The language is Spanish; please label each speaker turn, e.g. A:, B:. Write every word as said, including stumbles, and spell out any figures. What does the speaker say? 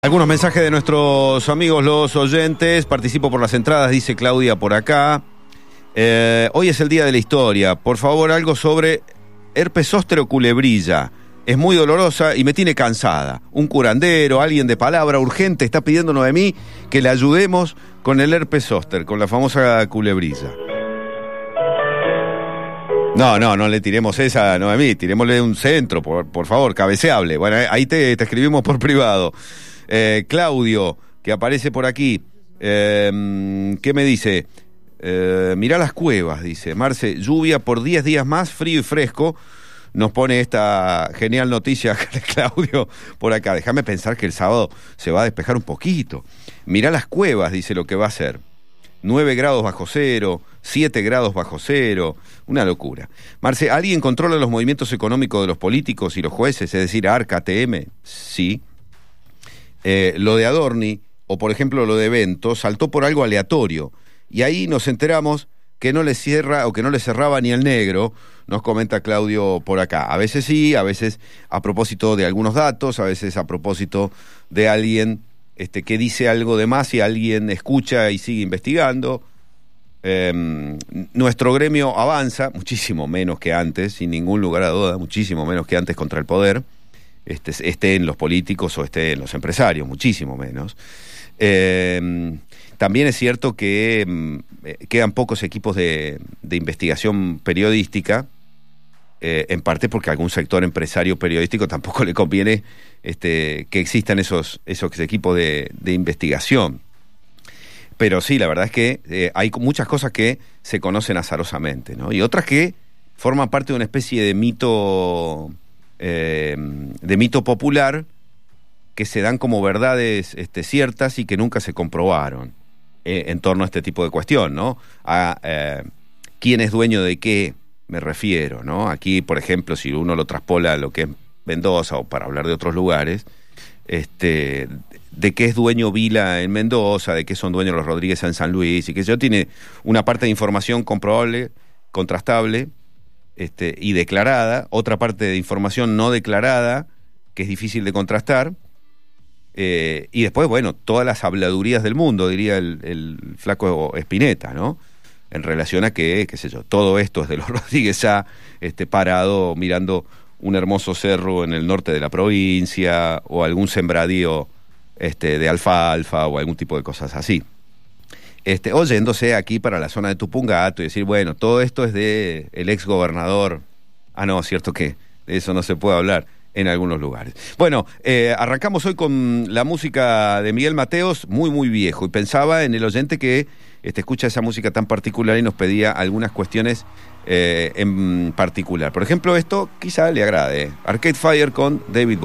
A: Algunos mensajes de nuestros amigos los oyentes. Participo por las entradas, dice Claudia por acá. Eh, hoy es el día de la historia. Por favor, algo sobre herpes zóster o culebrilla. Es muy dolorosa y me tiene cansada. Un curandero, alguien de palabra urgente está pidiéndonos de mí que le ayudemos con el herpes zóster, con la famosa culebrilla. No, no, no le tiremos esa a Noemí, tirémosle un centro, por, por favor, cabeceable. Bueno, ahí te, te escribimos por privado. Eh, Claudio, que aparece por aquí, eh, ¿qué me dice? Eh, mirá las cuevas, dice Marce, lluvia por diez días más, frío y fresco. Nos pone esta genial noticia, Claudio, por acá. Déjame pensar que el sábado se va a despejar un poquito. Mirá las cuevas, dice lo que va a ser. nueve grados bajo cero, siete grados bajo cero, una locura. Marce, ¿alguien controla los movimientos económicos de los políticos y los jueces? Es decir, ARCA, T M, sí. Eh, lo de Adorni, o por ejemplo lo de Bento, saltó por algo aleatorio. Y ahí nos enteramos que no le cierra o que no le cerraba ni el negro, nos comenta Claudio por acá. A veces sí, a veces a propósito de algunos datos, a veces a propósito de alguien este, que dice algo de más y alguien escucha y sigue investigando. Eh, nuestro gremio avanza, muchísimo menos que antes, sin ningún lugar a duda, muchísimo menos que antes contra el poder. Este, esté en los políticos o esté en los empresarios, muchísimo menos. Eh, también es cierto que eh, quedan pocos equipos de, de investigación periodística, eh, en parte porque a algún sector empresario periodístico tampoco le conviene este, que existan esos, esos equipos de, de investigación. Pero sí, la verdad es que eh, hay muchas cosas que se conocen azarosamente, ¿no? Y otras que forman parte de una especie de mito... Eh, de mito popular que se dan como verdades este, ciertas y que nunca se comprobaron eh, en torno a este tipo de cuestión, ¿no? A eh, quién es dueño de qué me refiero, ¿no? Aquí, por ejemplo, si uno lo traspola a lo que es Mendoza o para hablar de otros lugares, este, de qué es dueño Vila en Mendoza, de qué son dueños los Rodríguez en San Luis, y que yo tiene una parte de información comprobable, contrastable, Este, y declarada, otra parte de información no declarada, que es difícil de contrastar, eh, y después, bueno, todas las habladurías del mundo, diría el, el flaco Spinetta, ¿no? En relación a que, qué sé yo, todo esto es de los Rodríguez A, este, parado mirando un hermoso cerro en el norte de la provincia, o algún sembradío este, de alfalfa, o algún tipo de cosas así. Este, oyéndose aquí para la zona de Tupungato y decir, bueno, todo esto es de el ex gobernador. Ah, no, cierto que de eso no se puede hablar en algunos lugares. Bueno, eh, arrancamos hoy con la música de Miguel Mateos, muy, muy viejo, y pensaba en el oyente que este, escucha esa música tan particular y nos pedía algunas cuestiones eh, en particular. Por ejemplo, esto quizá le agrade. Arcade Fire con David Bowie.